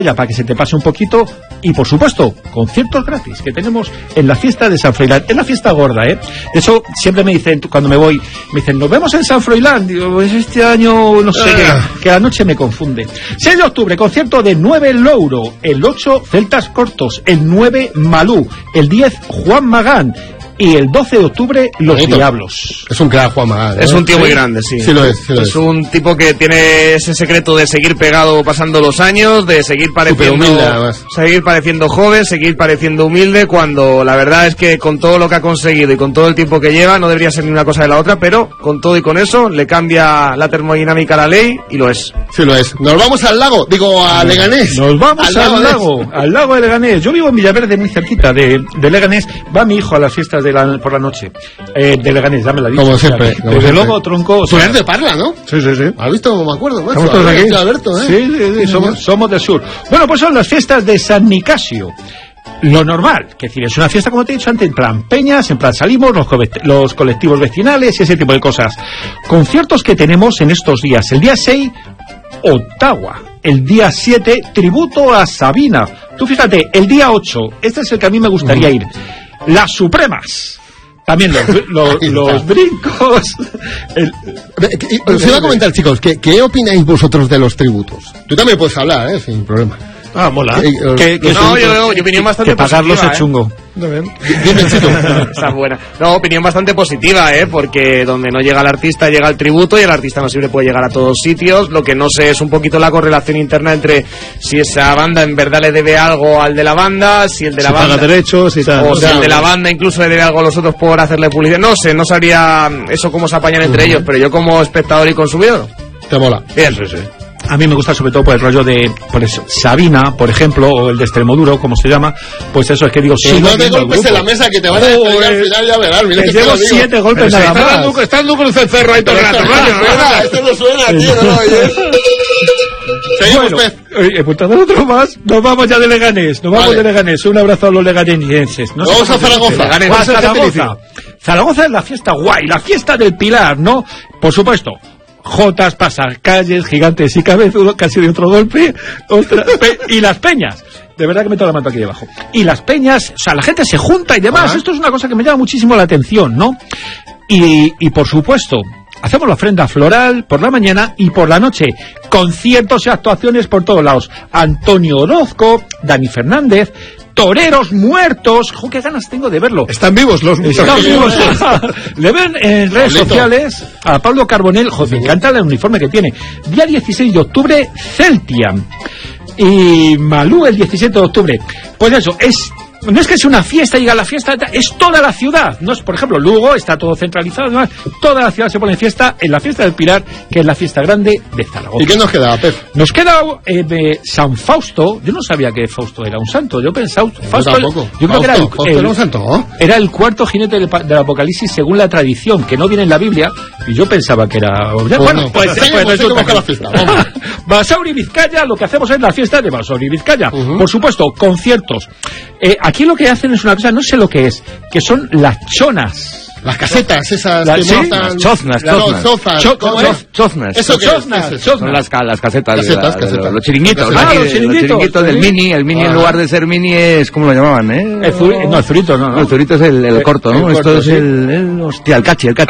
ya para que se te pase un poquito, y por supuesto conciertos gratis que tenemos en la fiesta de San Froilán. Es la fiesta gorda, de hecho siempre me dicen, cuando me voy, me dicen, nos vemos en San Froilán. Digo, pues este año no sé, que la noche me confunde. 6 de octubre, concierto de 9 Louro, el 8 Celtas Cortos, el 9 Malú, el 10 Juan Magán, y el 12 de octubre, Los Diablos. Es un crack, Juan Magán, ¿eh? Es un tío muy grande, sí. Sí lo es, sí lo es un tipo que tiene ese secreto de seguir pegado pasando los años, de seguir pareciendo humilde, además. Seguir pareciendo joven, seguir pareciendo humilde, cuando la verdad es que con todo lo que ha conseguido y con todo el tiempo que lleva, no debería ser ni una cosa de la otra, pero con todo y con eso, le cambia la termodinámica a la ley, y lo es. Sí lo es. Nos vamos al lago, digo, a Leganés. Nos vamos al lago de Leganés. Yo vivo en Villaverde, muy cerquita de Leganés. Va mi hijo a las fiestas por la noche. De Leganés, ya me la he dicho. Como siempre. Desde luego, tronco. Tú eres de Parla, ¿no? Sí. ¿Has visto? Me acuerdo, macho. Estamos todos aquí. Alberto, Sí, somos del sur. Bueno, pues son las fiestas de San Nicasio. Lo normal, que decir, es una fiesta, como te he dicho antes, en plan peñas, en plan salimos, los colectivos vecinales y ese tipo de cosas. Conciertos que tenemos en estos días. El día 6, Ottawa. El día 7, tributo a Sabina. Tú fíjate, el día 8, este es el que a mí me gustaría ir. Las Supremas. También los brincos. Os iba a comentar, chicos, ¿qué opináis vosotros de los tributos? Tú también puedes hablar, sin problema. Mola. Yo opinión bastante que pagarlos positiva, es chungo. Dime, Chito. Está buena. No, opinión bastante positiva, porque donde no llega el artista llega el tributo, y el artista no siempre puede llegar a todos sitios. Lo que no sé es un poquito la correlación interna entre si esa banda en verdad le debe algo al de la banda, si el de la banda paga derechos y tal, o si el de la banda incluso le debe algo a los otros por hacerle publicidad. No sé, no sabría eso cómo se apañan entre ellos, pero yo como espectador y consumidor, te mola. Bien. Sí. A mí me gusta sobre todo por el rollo de, por eso, Sabina, por ejemplo, o el de Extremoduro, como se llama. Pues eso es que digo, si no te golpes en la mesa, que te van a despedir al final, ya verás. Mira que llevo 7 golpes nada más. Estando con el cencerro ahí todo el rato. Esto no suena, tío, no lo oyes. Seguimos, Pez. Apuntando otro más, nos vamos ya de Leganés. Nos vamos de Leganés. Un abrazo a los leganenses. Vamos a Zaragoza. Zaragoza es la fiesta guay, la fiesta del Pilar, ¿no? Por supuesto. Jotas, pasacalles, gigantes y cabezudos, casi de otro golpe, y las peñas. De verdad que meto la mano aquí debajo. Y las peñas, o sea, la gente se junta y demás. Esto es una cosa que me llama muchísimo la atención, ¿no? Y por supuesto, hacemos la ofrenda floral por la mañana y por la noche. Conciertos y actuaciones por todos lados. Antonio Orozco, Dani Fernández, toreros muertos. ¡Jo, qué ganas tengo de verlo! Están vivos los muertos. Están vivos. Le ven en redes sociales a Pablo Carbonell. Me encanta el uniforme que tiene. Día 16 de octubre, Celtiam. Y Malú el 17 de octubre. Pues eso, no es que sea una fiesta, diga la fiesta, es toda la ciudad. No es, por ejemplo, Lugo está todo centralizado, además, toda la ciudad se pone en fiesta en la fiesta del Pilar, que es la fiesta grande de Zaragoza. ¿Y qué nos queda, Pep? Nos queda San Fausto. Yo no sabía que Fausto era un santo. Yo pensaba Fausto. Yo creo que era un santo, ¿no? Era el cuarto jinete del Apocalipsis según la tradición, que no viene en la Biblia, y yo pensaba que era. Pues resulta que la fiesta. Basauri, Vizcaya, lo que hacemos es la fiesta de Basauri, Vizcaya. Por supuesto, conciertos. Aquí lo que hacen es una cosa, no sé lo que es, que son las chonas. Las casetas, esas que montan... Las choznas. Choznas. ¿Eso qué es? Son las casetas. Los chiringuitos. Los chiringuitos del mini. El mini en lugar de ser mini es... ¿Cómo lo llamaban, el zurito, no. El zurito es el corto, ¿no? Esto es el cachi. El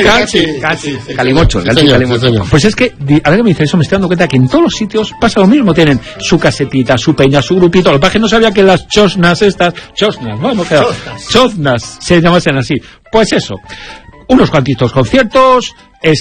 calimocho. Pues es que, ahora que me dice eso, me estoy dando cuenta que en todos los sitios pasa lo mismo. Tienen su casetita, su peña, su grupito. Lo que pasa es que no sabía que las choznas se llamasen así. Pues eso, unos cuantitos conciertos,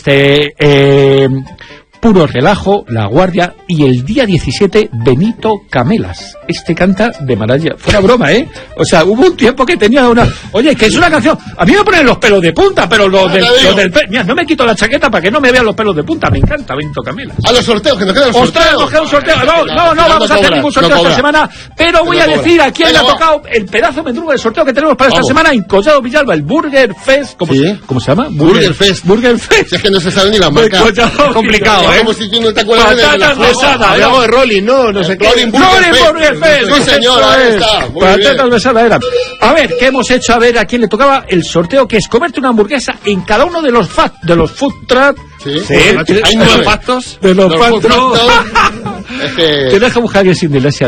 puro relajo, La Guardia, y el día 17, Benito Camelas. Canta de maravilla. Fuera broma, O sea, hubo un tiempo que tenía una... Oye, que es una canción... A mí me ponen los pelos de punta, pero Mira, no me quito la chaqueta para que no me vean los pelos de punta. Me encanta Benito Camelas. A los sorteos, que nos quedan sorteos. ¡Ostras, nos queda un sorteo! No vamos a hacer ningún sorteo esta semana, pero voy a decir a quién le ha tocado el pedazo mendrugo de sorteo que tenemos para esta semana en Collado Villalba, el Burger Fest. ¿Cómo se llama? Burger Fest. Si es que no se sabe ni la marca. Es complicado, Como si tú no te acuerdas de la mesada. Hablamos de Rolling, no sé qué. Rolling Burger Fest. Sí, señor, ahí está. Patatas besadas eran. A ver, ¿qué hemos hecho? A ver, a quién le tocaba el sorteo, que es comerte una hamburguesa en cada uno de los food truck. Sí. Hay 9 pactos. De los pactos. Tienes que buscar a alguien sin iglesia.